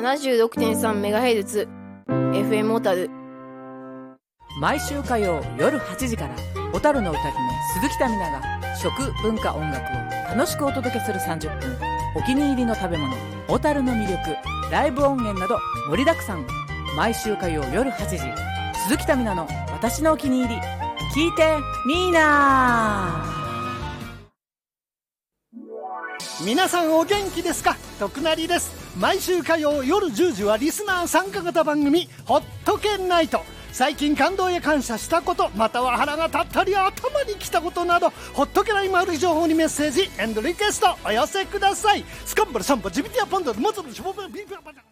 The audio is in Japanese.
76.3MHz FM 小樽。 毎週火曜夜8時から小樽の歌姫鈴木民奈が食文化音楽を楽しくお届けする30分。お気に入りの食べ物、小樽の魅力、ライブ音源など盛りだくさん。毎週火曜夜8時、鈴木民奈の私のお気に入り、聞いてみーなー。皆さんお元気ですか？徳成です。毎週火曜夜10時はリスナー参加型番組ほっとけナイト。最近感動や感謝したこと、または腹が立ったり頭にきたことなど、ほっとけない丸い情報にメッセージ&リクエストお寄せください。スカンバルサンバジビティアポンドモツのショボベビーババ